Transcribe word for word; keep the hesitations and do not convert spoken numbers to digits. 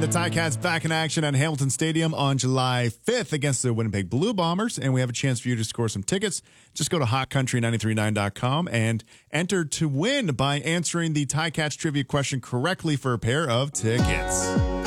the Ticats back in action at Hamilton Stadium on July fifth against the Winnipeg Blue Bombers, and we have a chance for you to score some tickets. Just go to hot country nine three nine dot com and enter to win by answering the Ticats trivia question correctly for a pair of tickets.